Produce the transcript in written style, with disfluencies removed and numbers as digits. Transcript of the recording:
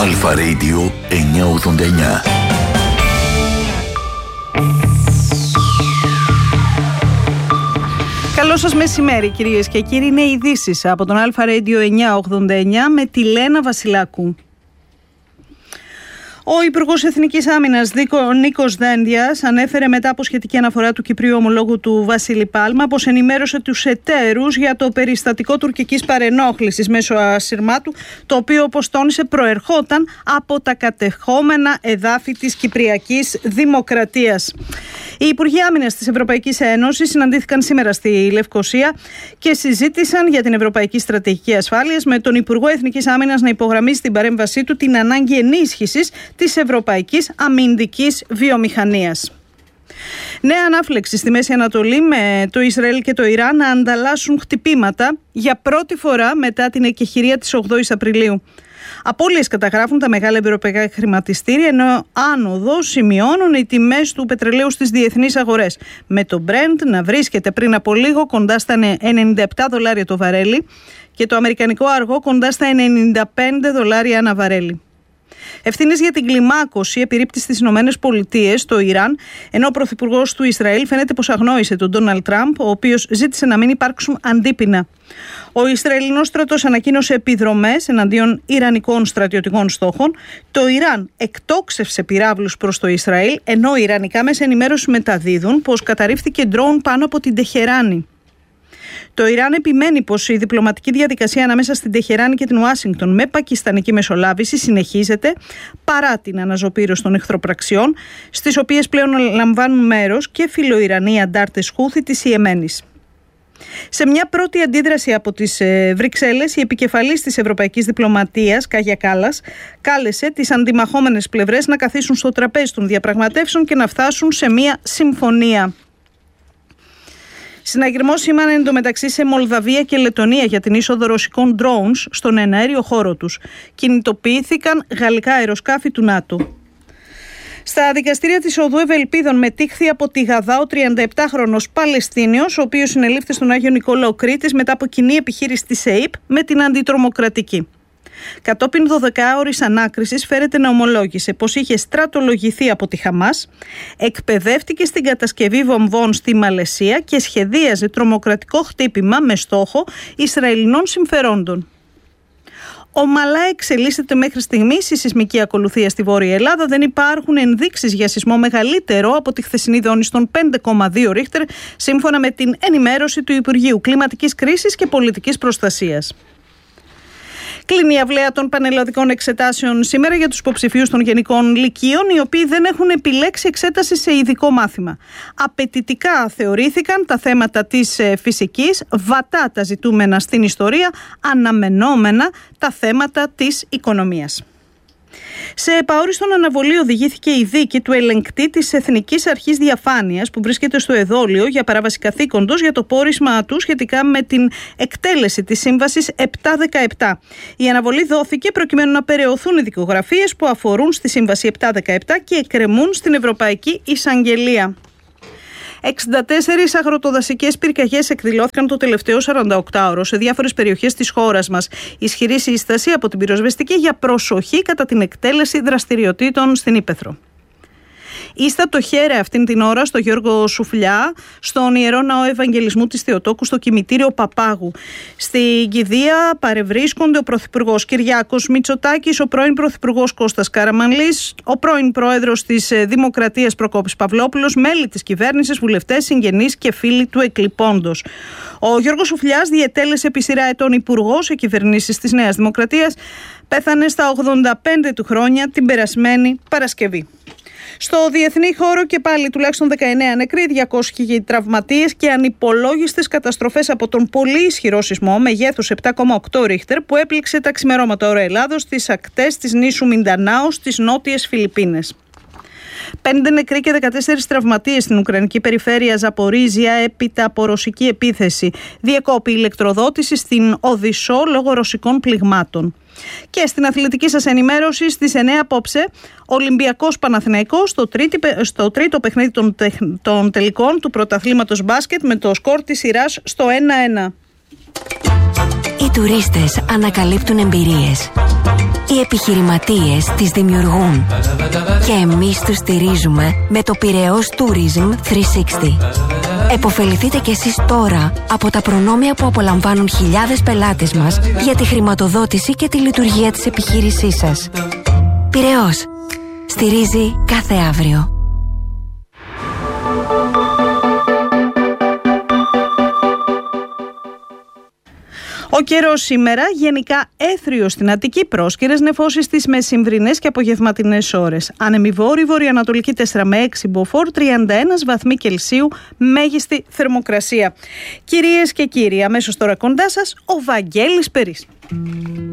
Αλφα Radio 989. Καλό σας μεσημέρι, κυρίες και κύριοι. Είναι ειδήσεις από τον Αλφα Radio 989 με τη Λένα Βασιλάκου. Ο Υπουργός Εθνικής Άμυνας Νίκος Δένδιας ανέφερε μετά από σχετική αναφορά του Κυπρίου ομολόγου του Βασίλη Πάλμα πως ενημέρωσε τους εταίρους για το περιστατικό τουρκικής παρενόχλησης μέσω ασυρμάτου, το οποίο, όπως τόνισε, προερχόταν από τα κατεχόμενα εδάφη της Κυπριακής Δημοκρατίας. Οι Υπουργοί Άμυνας της Ευρωπαϊκής Ένωσης συναντήθηκαν σήμερα στη Λευκοσία και συζήτησαν για την Ευρωπαϊκή Στρατηγική Ασφάλειας, με τον Υπουργό Εθνικής Άμυνας να υπογραμμίσει στην παρέμβασή του την ανάγκη ενίσχυσης της ευρωπαϊκής αμυντικής βιομηχανίας. Νέα ανάφλεξη στη Μέση Ανατολή, με το Ισραήλ και το Ιράν να ανταλλάσσουν χτυπήματα για πρώτη φορά μετά την εκεχηρία της 8ης Απριλίου. Απώλειες καταγράφουν τα μεγάλα ευρωπαϊκά χρηματιστήρια, ενώ άνοδο σημειώνουν οι τιμές του πετρελαίου στις διεθνείς αγορές, με το Brent να βρίσκεται πριν από λίγο κοντά στα $97 το βαρέλι και το αμερικανικό αργό κοντά στα $95 ανά βαρέλι. Ευθύνες για την κλιμάκωση επιρρύπτει στις ΗΠΑ το Ιράν, ενώ ο πρωθυπουργός του Ισραήλ φαίνεται πως αγνόησε τον Ντόναλντ Τραμπ, ο οποίος ζήτησε να μην υπάρξουν αντίπεινα. Ο Ισραηλινός στρατός ανακοίνωσε επιδρομές εναντίον ιρανικών στρατιωτικών στόχων. Το Ιράν εκτόξευσε πυράβλους προς το Ισραήλ, ενώ ιρανικά μέσα ενημέρωση μεταδίδουν πως καταρρίφθηκε ντρόουν πάνω από την Τεχεράνη. Το Ιράν επιμένει πως η διπλωματική διαδικασία ανάμεσα στην Τεχεράνη και την Ουάσιγκτον με πακιστανική μεσολάβηση συνεχίζεται παρά την αναζωπήρωση των εχθροπραξιών, στις οποίες πλέον λαμβάνουν μέρος και φιλοϊρανοί αντάρτες Χούθη της Ιεμένης. Σε μια πρώτη αντίδραση από τις Βρυξέλλες, η επικεφαλής της Ευρωπαϊκής Διπλωματίας, Κάγια Κάλλας, κάλεσε τις αντιμαχόμενες πλευρές να καθίσουν στο τραπέζι των διαπραγματεύσεων και να φτάσουν σε μια συμφωνία. Συναγερμός σήμανε εντωμεταξύ σε Μολδαβία και Λετονία για την είσοδο ρωσικών drones στον εναέριο χώρο τους. Κινητοποιήθηκαν γαλλικά αεροσκάφη του ΝΑΤΟ. Στα δικαστήρια της Οδού Ευελπίδων μετήχθη από τη Γαδά ο 37χρονος Παλαιστίνιος, ο οποίος συνελήφθη στον Άγιο Νικόλαο Κρήτης μετά από κοινή επιχείρηση της ΕΥΠ με την αντιτρομοκρατική. Κατόπιν 12ωρης ανάκρισης φέρεται να ομολόγησε πως είχε στρατολογηθεί από τη Χαμάς, εκπαιδεύτηκε στην κατασκευή βομβών στη Μαλαισία και σχεδίαζε τρομοκρατικό χτύπημα με στόχο Ισραηλινών συμφερόντων. Ομαλά εξελίσσεται μέχρι στιγμής η σεισμική ακολουθία στη Βόρεια Ελλάδα. Δεν υπάρχουν ενδείξεις για σεισμό μεγαλύτερο από τη χθεσινή δόνηση των 5,2 Ρίχτερ, σύμφωνα με την ενημέρωση του Υπουργείου Κλιματικής Κρίσης και Πολιτικής Προστασίας. Κλείνει η αυλαία των πανελλαδικών εξετάσεων σήμερα για τους υποψηφίους των γενικών λυκείων, οι οποίοι δεν έχουν επιλέξει εξέταση σε ειδικό μάθημα. Απαιτητικά θεωρήθηκαν τα θέματα της φυσικής, βατά τα ζητούμενα στην ιστορία, αναμενόμενα τα θέματα της οικονομίας. Σε επαόριστον αναβολή οδηγήθηκε η δίκη του ελεγκτή της Εθνικής Αρχής Διαφάνειας, που βρίσκεται στο Εδόλιο για παράβαση καθήκοντος, για το πόρισμα του σχετικά με την εκτέλεση της Σύμβασης 717. Η αναβολή δόθηκε προκειμένου να περαιωθούν οι δικογραφίες που αφορούν στη Σύμβαση 717 και εκκρεμούν στην Ευρωπαϊκή Εισαγγελία. 64 αγροτοδασικές πυρκαγιές εκδηλώθηκαν το τελευταίο 48ωρο σε διάφορες περιοχές της χώρας μας. Ισχυρή σύσταση από την πυροσβεστική για προσοχή κατά την εκτέλεση δραστηριοτήτων στην Ύπαιθρο. Ίστατο χαίρε αυτήν την ώρα στο Γιώργο Σουφλιά, στον Ιερό Ναό Ευαγγελισμού της Θεοτόκου, στο κημητήριο Παπάγου. Στην κηδεία παρευρίσκονται ο Πρωθυπουργός Κυριάκος Μητσοτάκης, ο πρώην Πρωθυπουργός Κώστας Καραμανλής, ο πρώην Πρόεδρος της Δημοκρατίας Προκόπης Παυλόπουλος, μέλη της κυβέρνησης, βουλευτές, συγγενείς και φίλοι του εκλειπώντος. Ο Γιώργος Σουφλιάς διετέλεσε επί σειρά ετών υπουργός σε κυβερνήσεις της Νέας Δημοκρατίας. Πέθανε στα 85 του χρόνια την περασμένη Παρασκευή. Στο διεθνή χώρο και πάλι τουλάχιστον 19 νεκροί, 200 τραυματίες και ανυπολόγιστες καταστροφές από τον πολύ ισχυρό σεισμό μεγέθους 7,8 Ρίχτερ που έπληξε τα ξημερώματα ώρα Ελλάδος στις ακτές της νήσου Μιντανάου στις νότιες Φιλιππίνες. 5 νεκροί και 14 τραυματίες στην Ουκρανική περιφέρεια Ζαπορίζια έπειτα από ρωσική επίθεση. Διεκόπη ηλεκτροδότηση στην Οδυσσό λόγω ρωσικών πληγμάτων. Και στην αθλητική σας ενημέρωση στις 9 απόψε, Ολυμπιακός Παναθηναϊκός στο τρίτο παιχνίδι των τελικών του πρωταθλήματος μπάσκετ με το σκορ της σειράς στο 1-1. Οι τουρίστες ανακαλύπτουν εμπειρίες. Οι επιχειρηματίες τις δημιουργούν και εμείς τους στηρίζουμε με το Πειραιώς Tourism 360. Εποφεληθείτε κι εσείς τώρα από τα προνόμια που απολαμβάνουν χιλιάδες πελάτες μας για τη χρηματοδότηση και τη λειτουργία της επιχείρησής σας. Πειραιώς. Στηρίζει κάθε αύριο. Ο καιρός σήμερα γενικά έθριος στην Αττική, πρόσκαιρες νεφώσεις στις μεσημβρινές και απογευματινές ώρες. Ανεμιβόρη βορειοανατολική 4 με 6 μποφόρ, 31 βαθμοί Κελσίου μέγιστη θερμοκρασία. Κυρίες και κύριοι, αμέσως τώρα κοντά σας ο Βαγγέλης Περής.